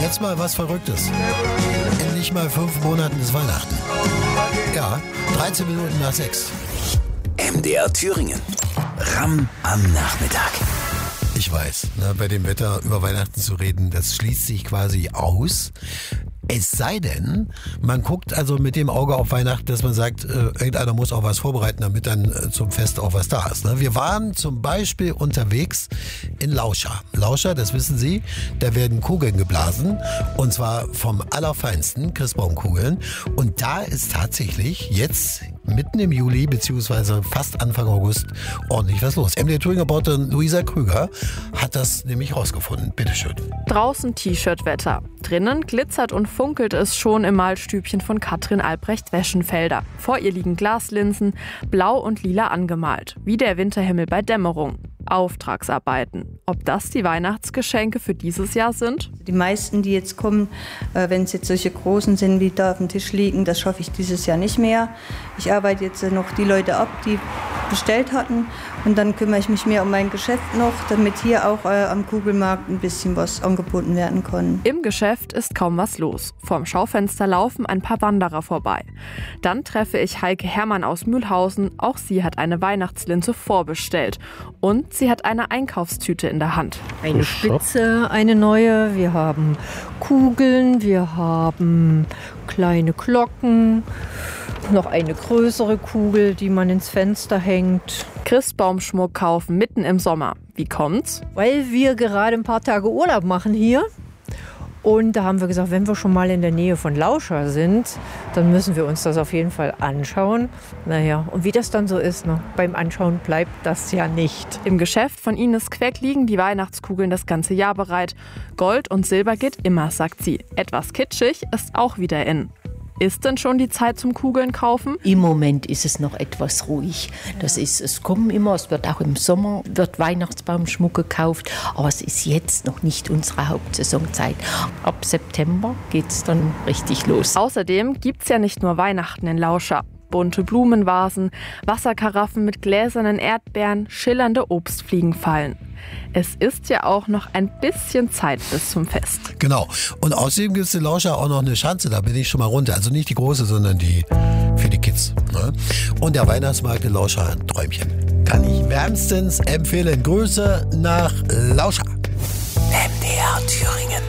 jetzt mal was Verrücktes. In nicht mal 5 Monaten ist Weihnachten. Ja, 13 Minuten nach 6. MDR Thüringen. Ramm am Nachmittag. Ich weiß, bei dem Wetter über Weihnachten zu reden, das schließt sich quasi aus. Es sei denn, man guckt also mit dem Auge auf Weihnachten, dass man sagt, irgendeiner muss auch was vorbereiten, damit dann zum Fest auch was da ist. Wir waren zum Beispiel unterwegs in Lauscha. Lauscha, das wissen Sie, da werden Kugeln geblasen und zwar vom allerfeinsten Christbaumkugeln. Und da ist tatsächlich jetzt mitten im Juli beziehungsweise fast Anfang August ordentlich was los. MDR Thüringen-Reporterin Luisa Krüger hat das nämlich rausgefunden. Bitteschön. Draußen T-Shirt-Wetter. Drinnen glitzert und funkelt es schon im Malstübchen von Katrin Albrecht-Weschenfelder. Vor ihr liegen Glaslinsen, blau und lila angemalt, wie der Winterhimmel bei Dämmerung. Auftragsarbeiten. Ob das die Weihnachtsgeschenke für dieses Jahr sind? Die meisten, die jetzt kommen, wenn es jetzt solche großen sind, wie da auf dem Tisch liegen, das schaffe ich dieses Jahr nicht mehr. Ich arbeite jetzt noch die Leute ab, die bestellt hatten, und dann kümmere ich mich mehr um mein Geschäft noch, damit hier auch am Kugelmarkt ein bisschen was angeboten werden kann. Im Geschäft ist kaum was los. Vorm Schaufenster laufen ein paar Wanderer vorbei. Dann treffe ich Heike Herrmann aus Mühlhausen. Auch sie hat eine Weihnachtslinse vorbestellt. Und sie hat eine Einkaufstüte in der Hand. Eine Spitze, eine neue. Wir haben Kugeln, wir haben kleine Glocken, noch eine größere Kugel, die man ins Fenster hängt. Christbaumschmuck kaufen mitten im Sommer. Wie kommt's? Weil wir gerade ein paar Tage Urlaub machen hier. Und da haben wir gesagt, wenn wir schon mal in der Nähe von Lauscha sind, dann müssen wir uns das auf jeden Fall anschauen. Naja, und wie das dann so ist, beim Anschauen bleibt das ja nicht. Im Geschäft von Ines Queck liegen die Weihnachtskugeln das ganze Jahr bereit. Gold und Silber geht immer, sagt sie. Etwas kitschig ist auch wieder in. Ist denn schon die Zeit zum Kugeln kaufen? Im Moment ist es noch etwas ruhig. Es kommen immer, es wird auch im Sommer Weihnachtsbaumschmuck gekauft, aber es ist jetzt noch nicht unsere Hauptsaisonzeit. Ab September geht es dann richtig los. Außerdem gibt es ja nicht nur Weihnachten in Lauscha. Bunte Blumenvasen, Wasserkaraffen mit gläsernen Erdbeeren, schillernde Obstfliegenfallen. Es ist ja auch noch ein bisschen Zeit bis zum Fest. Genau. Und außerdem gibt es in Lauscha auch noch eine Schanze, da bin ich schon mal runter. Also nicht die große, sondern die für die Kids. Und der Weihnachtsmarkt in Lauscha, ein Träumchen. Kann ich wärmstens empfehlen. Grüße nach Lauscha. MDR Thüringen.